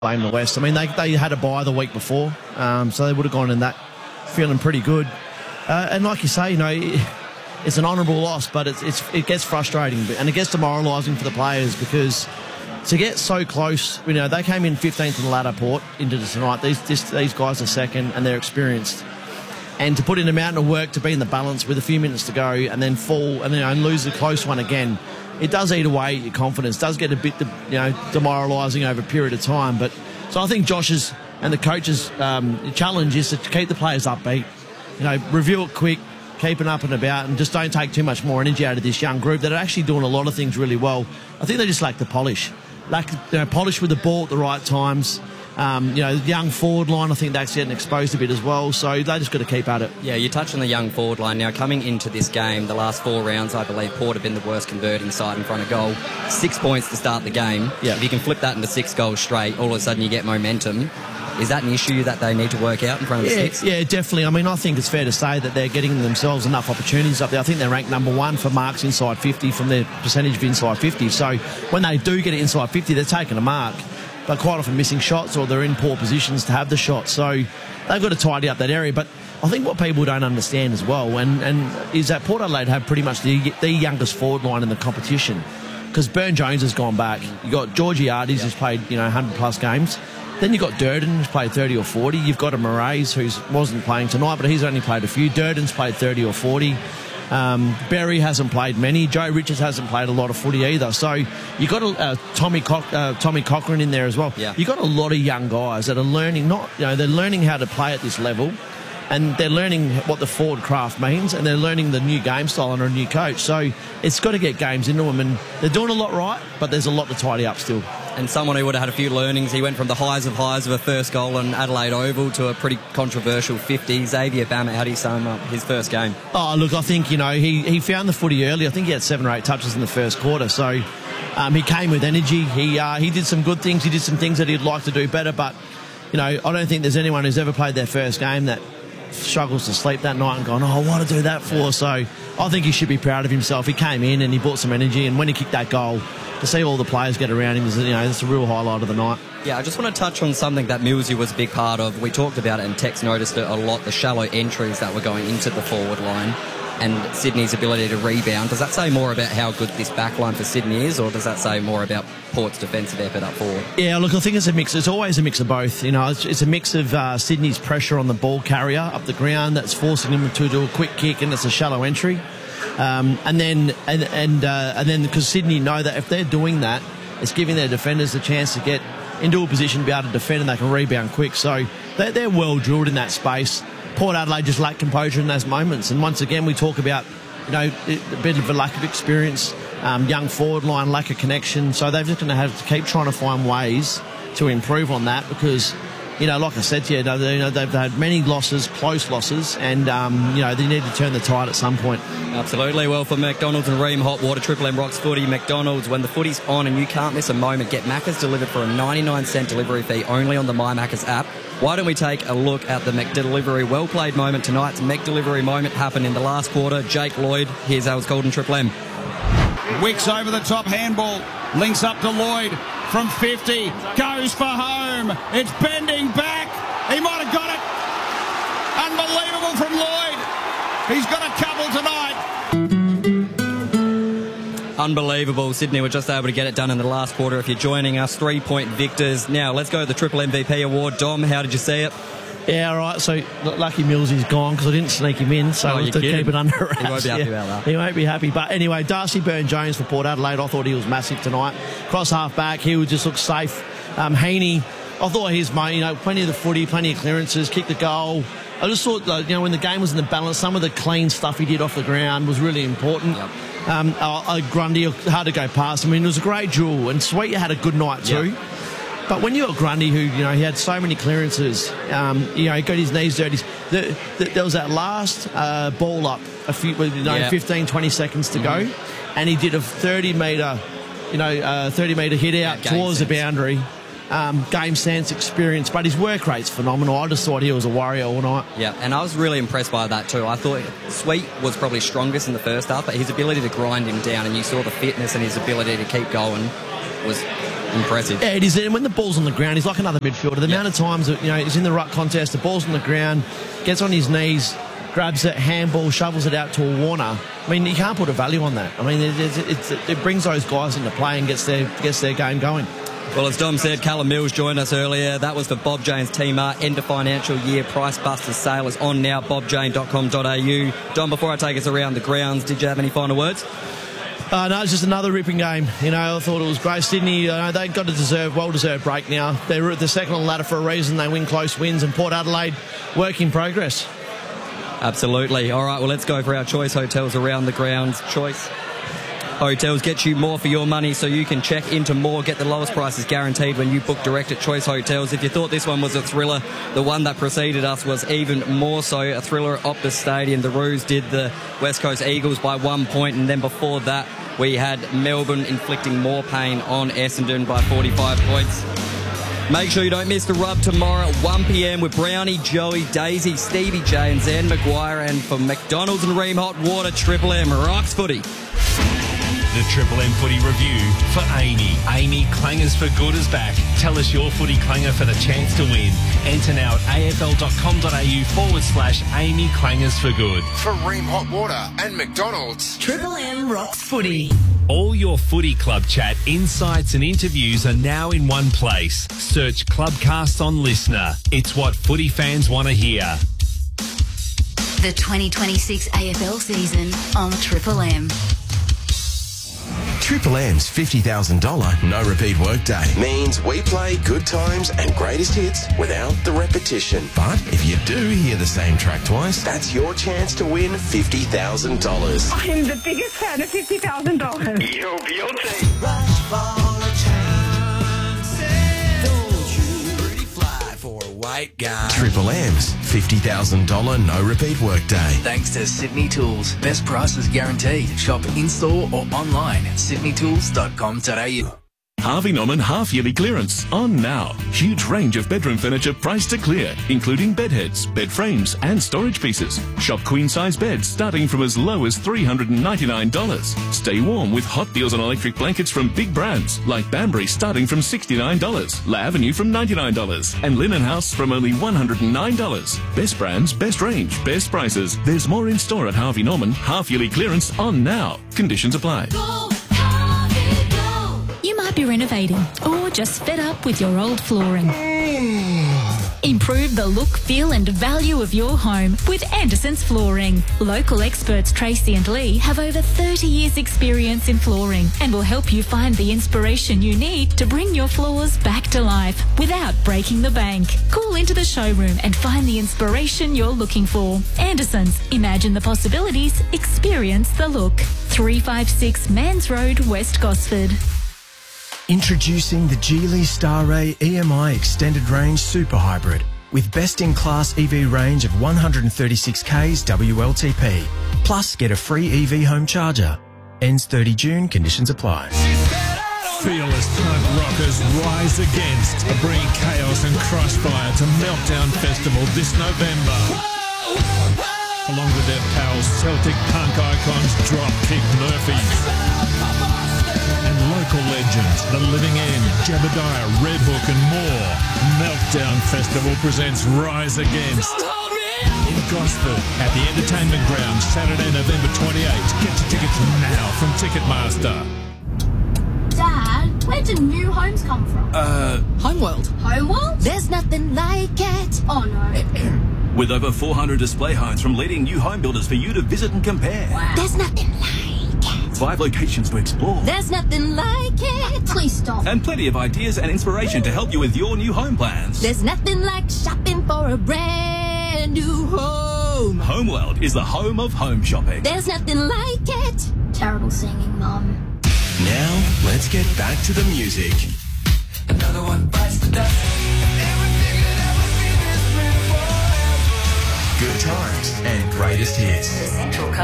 blame the West. I mean, they had a bye the week before, so they would have gone in that feeling pretty good. And like you say, it's an honourable loss, but it gets frustrating and it gets demoralising for the players because to get so close, they came in 15th in the ladder, Port, into tonight. These guys are second and they're experienced. And to put in a mountain of work to be in the balance with a few minutes to go and then fall and lose a close one again, it does eat away at your confidence. Does get a bit, demoralising over a period of time. But so I think Josh's and the coach's challenge is to keep the players upbeat. Review it quick, keep it up and about, and just don't take too much more energy out of this young group that are actually doing a lot of things really well. I think they just lack the polish. Polish with the ball at the right times. The young forward line, I think that's getting exposed a bit as well, so they just got to keep at it. Yeah, you touched on the young forward line. Now, coming into this game, the last 4 rounds, I believe Port have been the worst converting side in front of goal. 6 points to start the game. Yeah. If you can flip that into 6 goals straight, all of a sudden you get momentum. Is that an issue that they need to work out in front of the Six? Yeah, definitely. I mean, I think it's fair to say that they're getting themselves enough opportunities up there. I think they're ranked number 1 for marks inside 50 from their percentage of inside 50. So when they do get it inside 50, they're taking a mark. But quite often missing shots or they're in poor positions to have the shot. So they've got to tidy up that area. But I think what people don't understand as well and is that Port Adelaide have pretty much the youngest forward line in the competition because Burn Jones has gone back. You've got Georgiades who's played 100-plus games. Then you've got Durden, who's played 30 or 40. You've got a Moraes, who wasn't playing tonight, but he's only played a few. Durden's played 30 or 40. Berry hasn't played many. Joe Richards hasn't played a lot of footy either. So you've got Tommy Cochrane in there as well. Yeah. You've got a lot of young guys that are learning, they're learning how to play at this level. And they're learning what the forward craft means, and they're learning the new game style under a new coach. So it's got to get games into them, and they're doing a lot right, but there's a lot to tidy up still. And someone who would have had a few learnings, he went from the highs of a first goal on Adelaide Oval to a pretty controversial 50. Xavier Bammett, how do you sum up his first game? Oh, look, I think, he found the footy early. I think he had 7 or 8 touches in the first quarter, so he came with energy. He did some good things. He did some things that he'd like to do better, but, I don't think there's anyone who's ever played their first game that struggles to sleep that night and gone, I want to do that for. So I think he should be proud of himself. He came in and he brought some energy, and when he kicked that goal, to see all the players get around him is, it's a real highlight of the night. Yeah, I just want to touch on something that Millsy was a big part of. We talked about it and Tex noticed it a lot, the shallow entries that were going into the forward line and Sydney's ability to rebound. Does that say more about how good this back line for Sydney is, or does that say more about Port's defensive effort up forward? Yeah, look, I think it's a mix. It's always a mix of both. It's a mix of Sydney's pressure on the ball carrier up the ground that's forcing him to do a quick kick, and it's a shallow entry. And then because Sydney know that if they're doing that, it's giving their defenders the chance to get into a position to be able to defend, and they can rebound quick. So they're well drilled in that space. Port Adelaide just lack composure in those moments. And once again, we talk about a bit of a lack of experience, young forward line, lack of connection. So they're just going to have to keep trying to find ways to improve on that because, like I said to you, they've had many losses, close losses, and, they need to turn the tide at some point. Absolutely. Well, for McDonald's and Ream Hot Water, Triple M Rocks Footy, McDonald's, when the footy's on and you can't miss a moment, get Macca's delivered for a 99-cent delivery fee only on the My Macca's app. Why don't we take a look at the McDelivery well-played moment tonight's McDelivery moment happened in the last quarter. Jake Lloyd, here's how it's called in Triple M. Wicks over the top handball, links up to Lloyd from 50, goes for home, it's bending back, he might have got it, unbelievable from Lloyd, he's got a couple tonight. Unbelievable. Sydney were just able to get it done in the last quarter. If you're joining us, 3-point victors. Now let's go to the Triple MVP award. Dom, how did you see it? Yeah, all right. So lucky Millsy's gone because I didn't sneak him in, so I have to keep it under wraps. He won't be happy about that. He won't be happy. But anyway, Darcy Byrne-Jones for Port Adelaide. I thought he was massive tonight. Cross half back, he would just look safe. Heaney, I thought his mate, plenty of the footy, plenty of clearances, kicked the goal. I just thought, when the game was in the balance, some of the clean stuff he did off the ground was really important. Yep. Grundy, hard to go past. I mean, it was a great duel, and Sweet had a good night too. Yep. But when you got Grundy, who, he had so many clearances, he got his knees dirty. There was that last ball up, 15, 20 seconds to go, and he did a 30-metre hit out towards the boundary. Game sense, experience, but his work rate's phenomenal. I just thought he was a warrior all night. Yeah, and I was really impressed by that too. I thought Sweet was probably strongest in the first half, but his ability to grind him down, and you saw the fitness and his ability to keep going was impressive. Yeah, it is. And when the ball's on the ground, he's like another midfielder. The amount of times that, he's in the ruck contest, the ball's on the ground, gets on his knees, grabs it, handball, shovels it out to a Warner. I mean, you can't put a value on that. I mean, it brings those guys into play and gets their game going. Well, as Dom said, Callum Mills joined us earlier. That was for Bob Jane's Teamer. End of financial year Price Busters sale is on now, bobjane.com.au. Dom, before I take us around the grounds, did you have any final words? No, it's just another ripping game. I thought it was great. Sydney, they got a well-deserved break now. They're second on the ladder for a reason. They win close wins, and Port Adelaide, work in progress. Absolutely. All right, well, let's go for our Choice Hotels around the grounds. Choice Hotels get you more for your money, so you can check into more. Get the lowest prices guaranteed when you book direct at Choice Hotels. If you thought this one was a thriller, the one that preceded us was even more so. A thriller at Optus Stadium. The Roos did the West Coast Eagles by 1 point, and then before that, we had Melbourne inflicting more pain on Essendon by 45 points. Make sure you don't miss the rub tomorrow at 1 p.m. with Brownie, Joey, Daisy, Stevie J and Zen Maguire, and for McDonald's and Ream Hot Water, Triple M Rocks Footy. The Triple M Footy Review for Amy. Amy Clangers for Good is back. Tell us your footy clanger for the chance to win. Enter now at afl.com.au/Amy Clangers for Good. For Ream Hot Water and McDonald's. Triple M Rocks Footy. All your footy club chat, insights and interviews are now in one place. Search Clubcast on Listener. It's what footy fans want to hear. The 2026 AFL season on Triple M. Triple M's $50,000 no repeat workday Means we play good times and greatest hits without the repetition. But if you do hear the same track twice, That's your chance to win $50,000. I'm the biggest fan of $50,000. Yo, Beyonce. Triple M's $50,000 no repeat workday. Thanks to Sydney Tools. Best prices guaranteed. Shop in-store or online at sydneytools.com.au. Harvey Norman half-yearly clearance on now. Huge range of bedroom furniture priced to clear, including bed heads, bed frames and storage pieces. Shop queen-size beds starting from as low as $399. Stay warm with hot deals on electric blankets from big brands like Banbury starting from $69, La Avenue from $99 and Linen House from only $109. Best brands, best range, best prices. There's more in store at Harvey Norman. Half-yearly clearance on now. Conditions apply. You might be renovating or just fed up with your old flooring. Improve the look, feel and value of your home with Anderson's Flooring. Local experts Tracy and Lee have over 30 years experience in flooring and will help you find the inspiration you need to bring your floors back to life without breaking the bank. Call into the showroom and find the inspiration you're looking for. Anderson's. Imagine the possibilities. Experience the look. 356 Mans Road, West Gosford. Introducing the Geely Starray EMI Extended Range Super Hybrid with best-in-class EV range of 136 Ks WLTP. Plus, get a free EV home charger. Ends 30 June. Conditions apply. Fearless punk rockers Rise Against are bringing chaos and crossfire to Meltdown Festival this November. Along with their pals Celtic punk icons Dropkick Murphys. And local legends, The Living End, Jebediah, Red Hook and more. Meltdown Festival presents Rise Against in Gosford at the Entertainment Grounds, Saturday, November 28th. Get your tickets now from Ticketmaster. Dad, where do new homes come from? Homeworld. Homeworld? There's nothing like it. Oh no. With over 400 display homes from leading new home builders for you to visit and compare. Wow. There's nothing like it. 5 locations to explore. There's nothing like it. Please stop. And plenty of ideas and inspiration to help you with your new home plans. There's nothing like shopping for a brand new home. Homeworld is the home of home shopping. There's nothing like it. Terrible singing, Mum. Now, let's get back to the music. Another one bites the dust. Good times and greatest hits.